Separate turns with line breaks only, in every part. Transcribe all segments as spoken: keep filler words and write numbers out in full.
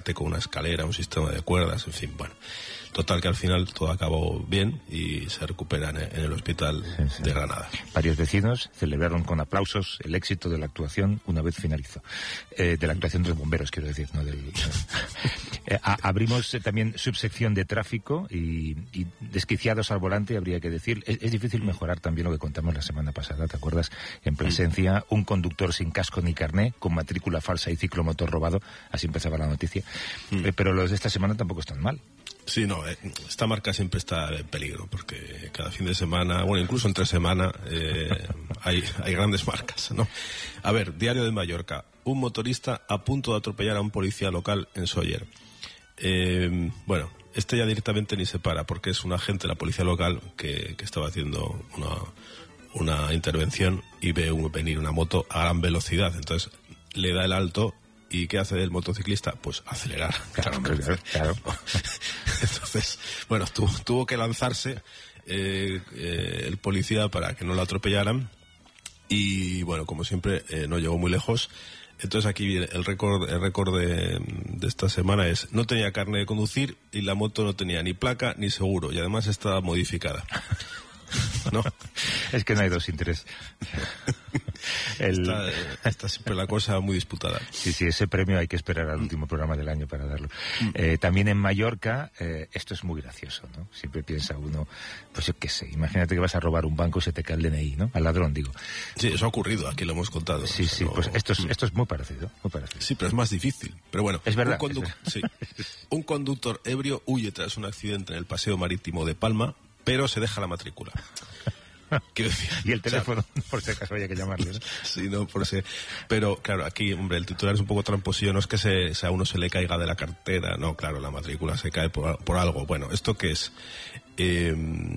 parte con una escalera, un sistema de cuerdas, en fin, bueno. Total que al final todo acabó bien y se recuperan en el hospital sí, sí. de Granada.
Varios vecinos celebraron con aplausos el éxito de la actuación una vez finalizó. Eh, de la actuación de los bomberos, quiero decir, no del... eh, a, abrimos eh, también subsección de tráfico y, y desquiciados al volante, habría que decir. Es, es difícil mejorar también lo que contamos la semana pasada, ¿te acuerdas? En Presencia, un conductor sin casco ni carné, con matrícula falsa y ciclomotor robado, así empezaba la noticia. Mm. Eh, pero los de esta semana tampoco están mal.
Sí, no, esta marca siempre está en peligro, porque cada fin de semana, bueno, incluso entre semana, eh, hay, hay grandes marcas, ¿no? A ver, Diario de Mallorca. Un motorista a punto de atropellar a un policía local en Sóller. Eh, bueno, este ya directamente ni se para, porque es un agente de la policía local que, que estaba haciendo una, una intervención y ve un, venir una moto a gran velocidad. Entonces, le da el alto. ¿Y qué hace el motociclista? Pues acelerar.
Claro, claro, claro.
Entonces, bueno, tuvo, tuvo que lanzarse eh, eh, el policía para que no lo atropellaran. Y bueno, como siempre, eh, no llegó muy lejos. Entonces aquí viene el récord, el récord de, de esta semana es: no tenía carnet de conducir y la moto no tenía ni placa ni seguro, y además estaba modificada. ¿No?
Es que no hay dos sin tres.
El... Está, está siempre la cosa muy disputada.
Sí, sí, ese premio hay que esperar al último programa del año para darlo. Mm. Eh, también en Mallorca, eh, esto es muy gracioso, ¿no? Siempre piensa uno, pues yo qué sé, imagínate que vas a robar un banco y se te cae el D N I, ¿no? Al ladrón, digo.
Sí, eso ha ocurrido, aquí lo hemos contado.
Sí,
o sea,
sí,
no...
pues esto es, esto es muy parecido, muy parecido.
Sí, pero es más difícil. Pero bueno,
es verdad.
Un, conduc...
es
sí. un conductor ebrio huye tras un accidente en el paseo marítimo de Palma, pero se deja la matrícula. Quiero decir,
y el teléfono, o sea, por si acaso había que llamarle, ¿no?
Sí, no, por si... Pero, claro, aquí, hombre, el titular es un poco tramposillo, no es que se, se a uno se le caiga de la cartera, no, claro, la matrícula se cae por, por algo. Bueno, ¿esto qué es? Eh,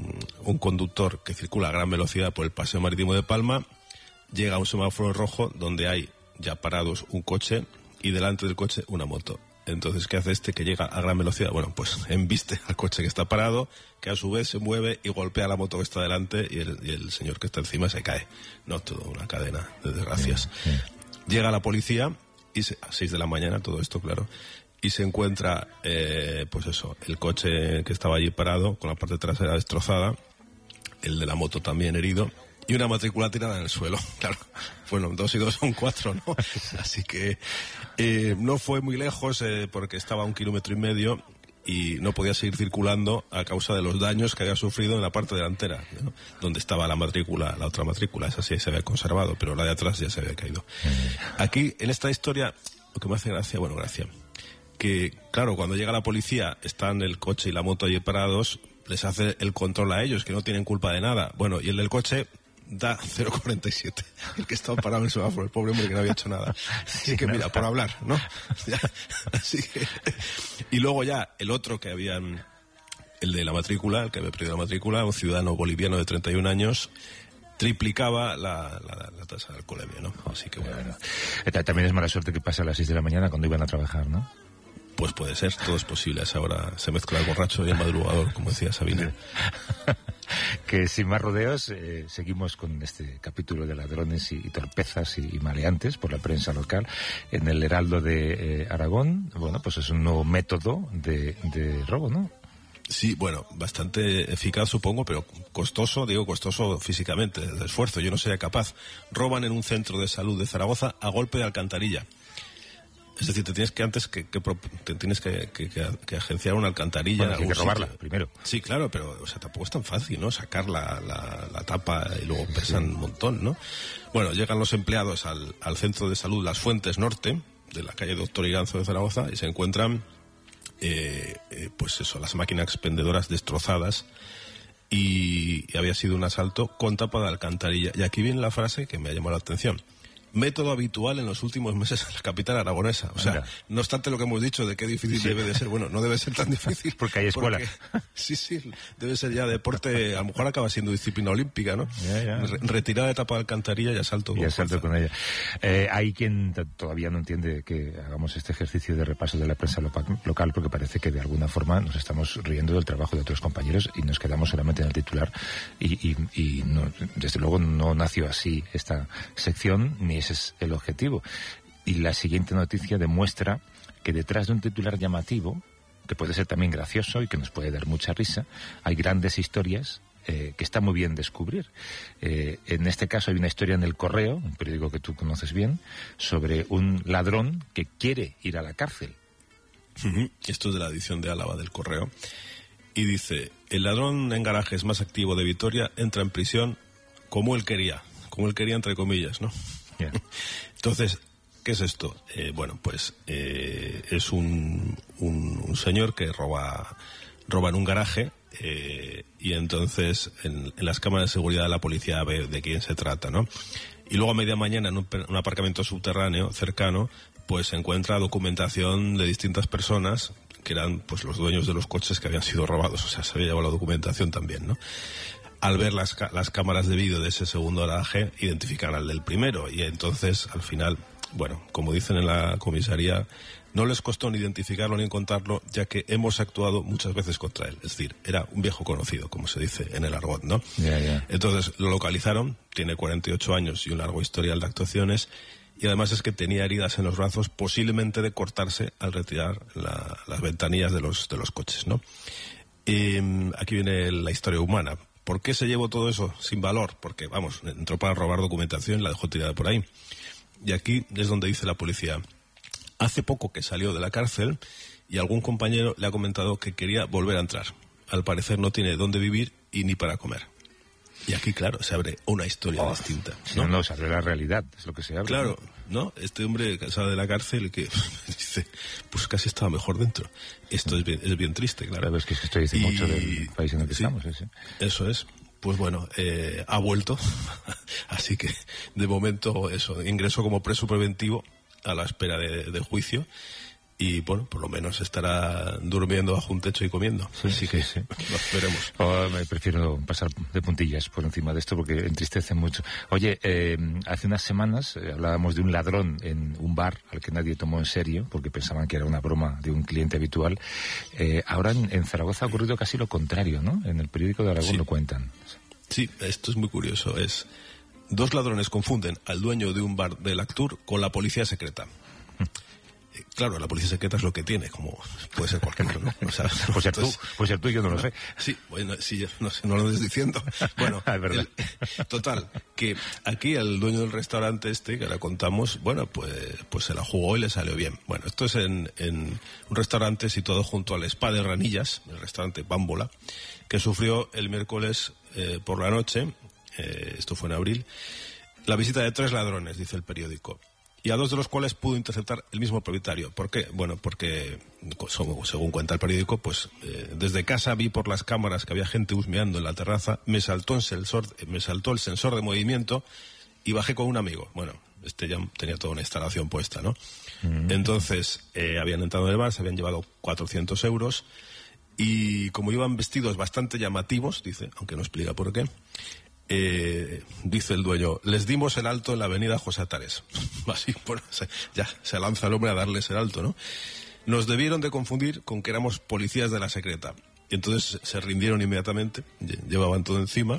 un conductor que circula a gran velocidad por el paseo marítimo de Palma, llega a un semáforo rojo donde hay ya parados un coche y delante del coche una moto. Entonces, ¿qué hace este que llega a gran velocidad? Bueno, pues embiste al coche que está parado, que a su vez se mueve y golpea a la moto que está delante y el, y el señor que está encima se cae. No, toda una cadena de desgracias. Sí, sí. Llega la policía y se, a seis de la mañana, todo esto, claro, y se encuentra, eh, pues eso, el coche que estaba allí parado, con la parte trasera destrozada, el de la moto también herido, y una matrícula tirada en el suelo. Claro, bueno, dos y dos son cuatro, ¿no? Así que eh, no fue muy lejos eh, porque estaba a un kilómetro y medio y no podía seguir circulando a causa de los daños que había sufrido en la parte delantera, ¿no? Donde estaba la matrícula, la otra matrícula, esa sí se había conservado, pero la de atrás ya se había caído. Aquí, en esta historia, lo que me hace gracia, bueno, gracia, que claro, cuando llega la policía, están el coche y la moto allí parados, les hace el control a ellos, que no tienen culpa de nada. Bueno, y el del coche da cero coma cuarenta y siete, el que estaba parado en el semáforo, el pobre hombre que no había hecho nada. Así que mira, por hablar, ¿no? Ya, así que... Y luego ya el otro que había, el de la matrícula, el que había perdido la matrícula, un ciudadano boliviano de treinta y un años, triplicaba la, la, la tasa de alcoholemia, ¿no? Así que bueno.
También es mala suerte que pase a las seis de la mañana cuando iban a trabajar, ¿no?
Pues puede ser, todo es posible. A esa hora se mezcla el borracho y el madrugador, como decía Sabina.
Que sin más rodeos, eh, seguimos con este capítulo de ladrones y, y torpezas y, y maleantes por la prensa local en el Heraldo de eh, Aragón. Bueno, pues es un nuevo método de, de robo, ¿no?
Sí, bueno, bastante eficaz supongo, pero costoso, digo costoso físicamente, de esfuerzo, yo no sería capaz. Roban en un centro de salud de Zaragoza a golpe de alcantarilla. Es decir, te tienes que antes que, que te tienes que, que, que, que agenciar una alcantarilla.
Bueno, en algún hay que robarla sitio. Primero.
Sí, claro, pero o sea, tampoco es tan fácil, ¿no? Sacar la, la, la tapa y luego pesan sí. un montón, ¿no? Bueno, llegan los empleados al, al centro de salud Las Fuentes Norte, de la calle Doctor Iganzo de Zaragoza, y se encuentran, eh, eh, pues eso, las máquinas expendedoras destrozadas, y, y había sido un asalto con tapa de alcantarilla. Y aquí viene la frase que me ha llamado la atención. Método habitual en los últimos meses en la capital aragonesa. O sea, Anda. No obstante lo que hemos dicho de qué difícil sí. debe de ser, bueno, no debe ser tan difícil.
Porque hay escuela.
Porque, sí, sí, debe ser ya deporte, a lo mejor acaba siendo disciplina olímpica, ¿no?
Ya, ya.
Re retirada de tapa de alcantarilla y asalto con,
y asalto con ella. Eh, hay quien todavía no entiende que hagamos este ejercicio de repaso de la prensa local porque parece que de alguna forma nos estamos riendo del trabajo de otros compañeros y nos quedamos solamente en el titular y, y, y no, desde luego no nació así esta sección ni ese es el objetivo. Y la siguiente noticia demuestra que detrás de un titular llamativo, que puede ser también gracioso y que nos puede dar mucha risa, hay grandes historias eh, que está muy bien descubrir. Eh, en este caso hay una historia en El Correo, un periódico que tú conoces bien, sobre un ladrón que quiere ir a la cárcel.
Uh-huh. Esto es de la edición de Álava del Correo. Y dice, el ladrón en garajes más activo de Vitoria entra en prisión como él quería. Como él quería, entre comillas, ¿no? Yeah. Entonces, ¿qué es esto? Eh, bueno, pues eh, es un, un, un señor que roba, roba en un garaje eh, y entonces en, en las cámaras de seguridad la policía ve de quién se trata, ¿no? Y luego a media mañana en un, un aparcamiento subterráneo cercano, pues se encuentra documentación de distintas personas que eran pues los dueños de los coches que habían sido robados. O sea, se había llevado la documentación también, ¿no? Al ver las, las cámaras de vídeo de ese segundo garaje, identifican al del primero. Y entonces, al final, bueno, como dicen en la comisaría, no les costó ni identificarlo ni contarlo, ya que hemos actuado muchas veces contra él. Es decir, era un viejo conocido, como se dice en el argot, ¿no?
Yeah, yeah.
Entonces, lo localizaron, tiene cuarenta y ocho años y un largo historial de actuaciones, y además es que tenía heridas en los brazos, posiblemente de cortarse al retirar la, las ventanillas de los, de los coches, ¿no? Y aquí viene la historia humana. ¿Por qué se llevó todo eso sin valor? Porque, vamos, entró para robar documentación y la dejó tirada por ahí. Y aquí es donde dice la policía, hace poco que salió de la cárcel y algún compañero le ha comentado que quería volver a entrar. Al parecer no tiene dónde vivir y ni para comer. Y aquí, claro, se abre una historia oh, distinta, ¿no?
No, no, se abre la realidad, es lo que se abre.
Claro, ¿no? Este hombre que sale de la cárcel y que dice, pues casi estaba mejor dentro. Esto es bien, es bien triste, claro.
Claro, es que esto dice y, mucho del país en el que
sí,
estamos. ¿sí?
Eso es. Pues bueno, eh, ha vuelto, así que de momento eso, ingresó como preso preventivo a la espera de, de juicio. Y bueno, por lo menos estará durmiendo bajo un techo y comiendo.
Sí,
Así
sí,
que
sí.
Lo veremos.
Oh, me prefiero pasar de puntillas por encima de esto porque entristece mucho. Oye, eh, hace unas semanas eh, hablábamos de un ladrón en un bar al que nadie tomó en serio porque pensaban que era una broma de un cliente habitual. Eh, ahora en, en Zaragoza ha ocurrido casi lo contrario, ¿no? En el periódico de Aragón
sí.
lo cuentan.
Sí, esto es muy curioso. Es dos ladrones confunden al dueño de un bar de Lactur con la policía secreta. Claro, la policía secreta es lo que tiene, como puede ser cualquiera, ¿no? O sea,
puede ser tú, puede ser tú, yo no lo sé.
Sí, bueno, sí, no, sé, no lo estoy diciendo. Bueno,
es verdad.
El, total, que aquí el dueño del restaurante este, que ahora contamos, bueno, pues, pues se la jugó y le salió bien. Bueno, esto es en, en un restaurante situado junto al Spa de Ranillas, el restaurante Bámbola, que sufrió el miércoles eh, por la noche, eh, esto fue en abril, la visita de tres ladrones, dice el periódico. Y a dos de los cuales pudo interceptar el mismo propietario. ¿Por qué? Bueno, porque, según cuenta el periódico, pues eh, desde casa vi por las cámaras que había gente husmeando en la terraza, me saltó, el sensor, me saltó el sensor de movimiento y bajé con un amigo. Bueno, este ya tenía toda una instalación puesta, ¿no? Mm. Entonces, eh, habían entrado en el bar, se habían llevado cuatrocientos euros y como iban vestidos bastante llamativos, dice, aunque no explica por qué, Eh, dice el dueño, les dimos el alto en la avenida José Atares. Así, bueno, se, ya se lanza el hombre a darles el alto, ¿no? Nos debieron de confundir con que éramos policías de la secreta. Y entonces se rindieron inmediatamente, llevaban todo encima.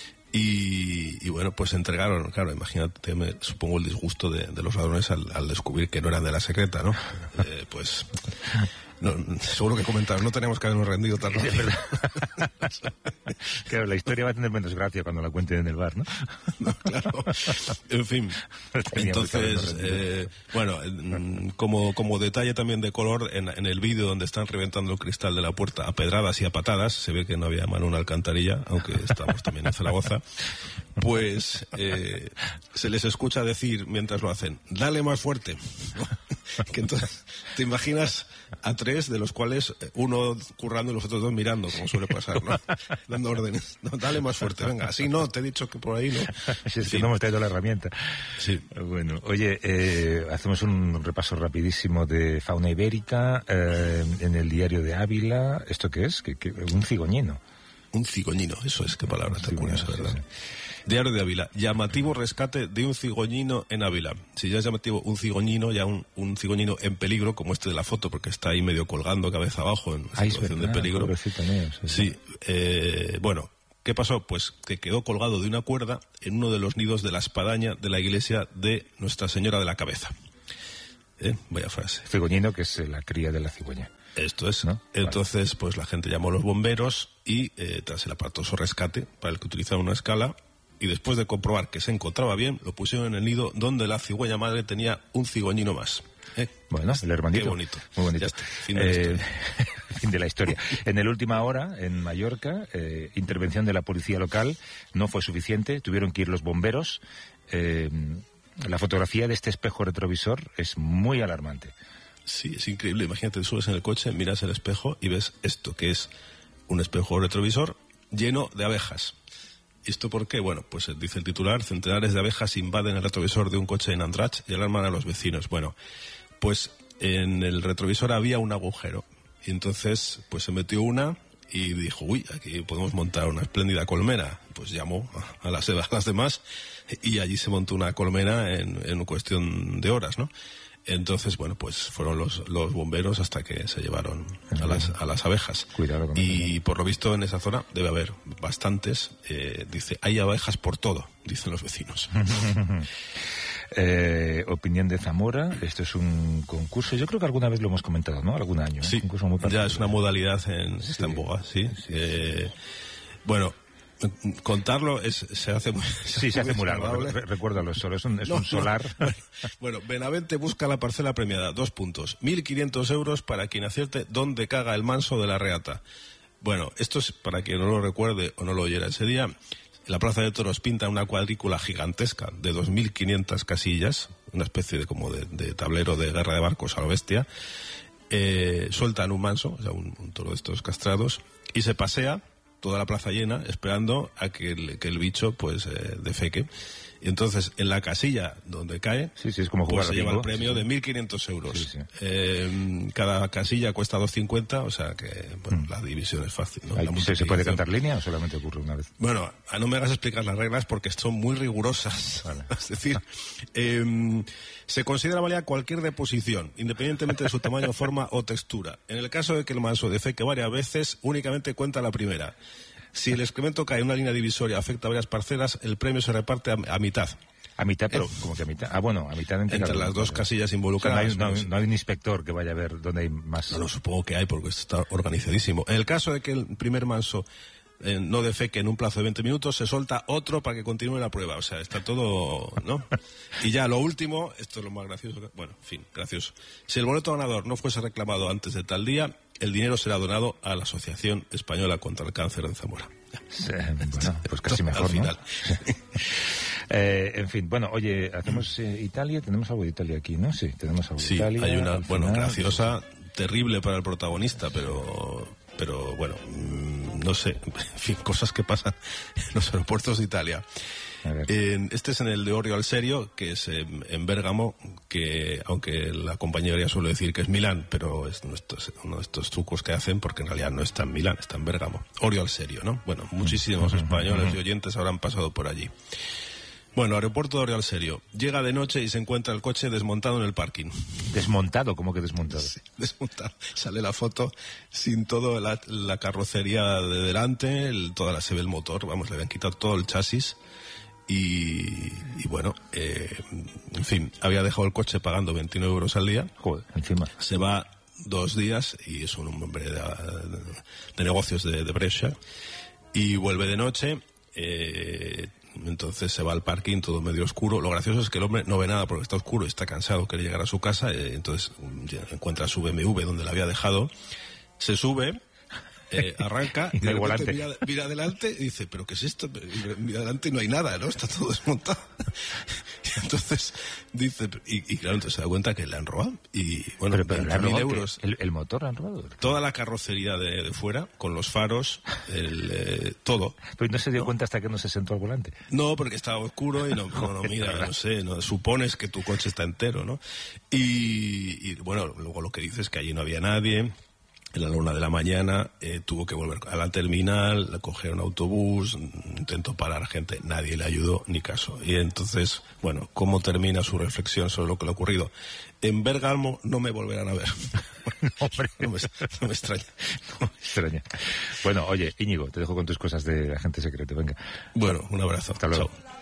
Y, y bueno, pues se entregaron. Claro, imagínate, me, supongo el disgusto de, de los ladrones al, al descubrir que no eran de la secreta, ¿no? Eh, pues... No, seguro que comentaron, no teníamos que habernos rendido tan rápido.
Claro, la historia va a tener menos gracia cuando la cuenten en el bar, ¿no?
No, claro. En fin. Entonces, eh, bueno, como, como detalle también de color, en, en el vídeo donde están reventando el cristal de la puerta a pedradas y a patadas, se ve que no había mano en una alcantarilla, aunque estamos también en Zaragoza, pues eh, se les escucha decir mientras lo hacen, dale más fuerte. Que entonces, te imaginas a tres, de los cuales uno currando y los otros dos mirando, como suele pasar, ¿no? Dando órdenes. No, dale más fuerte, venga. Así no, te he dicho que por ahí no.
Si es que sí. No hemos traído la herramienta.
Sí.
Bueno, oye, eh, hacemos un repaso rapidísimo de fauna ibérica eh, en el diario de Ávila. ¿Esto qué es? ¿Qué, qué, un cigoñino.
Un cigoñino, eso es, qué palabra tan curiosa, ¿verdad? Sí, sí. Diario de Ávila, llamativo rescate de un cigoñino en Ávila. Si ya es llamativo un cigoñino, ya un, un cigoñino en peligro, como este de la foto, porque está ahí medio colgando cabeza abajo en
Ay,
situación
verdad,
de peligro.
Mío, sí,
sí eh, bueno, ¿qué pasó? Pues que quedó colgado de una cuerda en uno de los nidos de la espadaña de la iglesia de Nuestra Señora de la Cabeza. ¿Eh? Vaya frase.
Cigoñino, que es la cría de la cigüeña.
Esto es,
¿no?
Entonces, vale. Pues la gente llamó a los bomberos y eh, tras el aparatoso rescate, para el que utilizaron una escala, y después de comprobar que se encontraba bien, lo pusieron en el nido donde la cigüeña madre tenía un cigoñino más. ¿Eh?
Bueno, el hermanito.
Qué bonito.
Muy bonito.
Ya está, fin de la
eh,
historia.
Fin de la historia. En el última hora, en Mallorca, eh, intervención de la policía local no fue suficiente, tuvieron que ir los bomberos. Eh, la fotografía de este espejo retrovisor es muy alarmante.
Sí, es increíble. Imagínate, te subes en el coche, miras el espejo y ves esto, que es un espejo retrovisor lleno de abejas. ¿Esto por qué? Bueno, pues dice el titular, centenares de abejas invaden el retrovisor de un coche en Andratx y alarman a los vecinos. Bueno, pues en el retrovisor había un agujero y entonces pues se metió una y dijo, uy, aquí podemos montar una espléndida colmena. Pues llamó a las, a las demás y allí se montó una colmena en, en cuestión de horas, ¿no? Entonces, bueno, pues fueron los, los bomberos hasta que se llevaron a las, a las abejas.
Cuidado con
y
eso.
Por lo visto en esa zona debe haber bastantes. Eh, dice, hay abejas por todo, dicen los vecinos.
eh, opinión de Zamora, esto es un concurso, yo creo que alguna vez lo hemos comentado, ¿no? Algún año. ¿eh?
Sí,
un concurso muy
ya es una modalidad, en,
sí.
está en boga, sí.
sí.
Eh, bueno... Contarlo es, se hace muy...
Sí, se hace muy largo, re recuérdalo solo, es un, es
no,
un solar.
No. Bueno, Benavente busca la parcela premiada, dos puntos, mil quinientos euros para quien acierte dónde caga el manso de la Reata. Bueno, esto es para quien no lo recuerde o no lo oyera ese día. La Plaza de Toros pinta una cuadrícula gigantesca de dos mil quinientas casillas, una especie de como de, de tablero de guerra de barcos a lo bestia. Eh, sueltan un manso, o sea, un, un toro de estos castrados, y se pasea toda la plaza llena esperando a que el, que el bicho pues eh, defeque. Y entonces en la casilla donde cae
sí, sí, es como jugar
pues se lleva
bingo.
el premio
sí, sí.
de mil quinientos euros.
Sí, sí.
Eh, cada casilla cuesta dos cincuenta, o sea que bueno, mm. la división es fácil, ¿no?
Ay, ¿se, ¿Se puede cantar línea o solamente ocurre una vez?
Bueno, no me hagas explicar las reglas porque son muy rigurosas. Vale. Es decir, eh, se considera válida cualquier deposición, independientemente de su tamaño, forma o textura. En el caso de que el manso defeque varias veces, únicamente cuenta la primera. Si el excremento cae en una línea divisoria afecta a varias parcelas, el premio se reparte a, a mitad.
A mitad, pero como que a mitad. Ah, bueno, a mitad entre,
entre las dos casillas involucradas.
O sea, no, hay, no, no hay un inspector que vaya a ver dónde hay más.
No, no, supongo que hay porque esto está organizadísimo. En el caso de que el primer manso eh, no defeque en un plazo de veinte minutos, se solta otro para que continúe la prueba. O sea, está todo, ¿no? Y ya lo último, esto es lo más gracioso. Bueno, en fin, gracioso. Si el boleto ganador no fuese reclamado antes de tal día, el dinero será donado a la Asociación Española contra el Cáncer en Zamora.
Sí, bueno, pues casi mejor,
al final.
¿no? eh, en fin, bueno, oye, hacemos eh, Italia, tenemos algo de Italia aquí, ¿no? Sí, tenemos algo
sí,
de Italia.
Sí, hay una, bueno,
final,
graciosa, terrible para el protagonista, pero, pero bueno, mmm, no sé, en fin, cosas que pasan en los aeropuertos de Italia. Eh, este es en el de Orio al Serio, que es eh, en Bérgamo, que aunque la compañería suele decir que es Milán, pero es uno de estos trucos que hacen porque en realidad no está en Milán, está en Bérgamo. Orio al Serio, ¿no? Bueno, muchísimos españoles y oyentes habrán pasado por allí. Bueno, aeropuerto de Orio al Serio. Llega de noche y se encuentra el coche desmontado en el parking.
¿Desmontado? ¿Cómo que desmontado?
Sí, desmontado. Sale la foto sin todo la, la carrocería de delante, el, toda la, se ve el motor, vamos, le habían quitado todo el chasis. Y, y bueno, eh, en fin, había dejado el coche pagando veintinueve euros al día.
Joder, encima.
Se va dos días y es un hombre de, de, de negocios de, de Brescia. Y vuelve de noche, eh, entonces se va al parking todo medio oscuro. Lo gracioso es que el hombre no ve nada porque está oscuro y está cansado, quiere llegar a su casa. Eh, entonces encuentra su B M W donde la había dejado, se sube... Eh, arranca y de repente mira, mira adelante y dice, ¿pero qué es esto? Mira adelante y no hay nada, ¿no? Está todo desmontado. Y entonces dice, y, y claro, entonces se da cuenta que le han robado. Y bueno, veinte mil euros.
El, el motor han robado.
Toda la carrocería de, de fuera, con los faros, el, eh, todo.
Pero no se dio
¿no?
cuenta hasta que no se sentó al volante.
No, porque estaba oscuro y no, no, no mira, no sé, no, supones que tu coche está entero, ¿no? Y, y bueno, luego lo que dice es que allí no había nadie. En la luna de la mañana eh, tuvo que volver a la terminal, coger un autobús, intentó parar gente, nadie le ayudó ni caso. Y entonces, bueno, ¿cómo termina su reflexión sobre lo que le ha ocurrido? En Bérgamo no me volverán a ver.
Hombre.
No me, no me extraña.
No me extraña. Bueno, oye, Íñigo, te dejo con tus cosas de agente secreto, venga.
Bueno, un abrazo.
Hasta luego.
Chao.